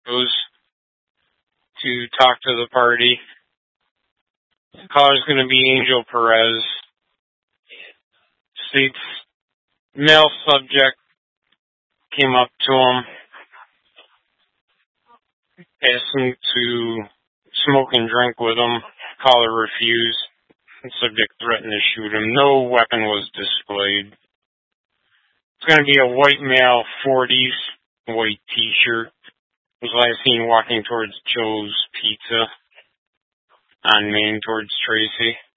goes to talk to the party. The caller's going to be Angel Perez. States male subject came up to him, asked him to smoke and drink with him. Caller refused. The subject threatened to shoot him. No weapon was displayed. It's going to be a white male, 40s, white t-shirt. Was last seen walking towards Joe's Pizza on Main towards Tracy.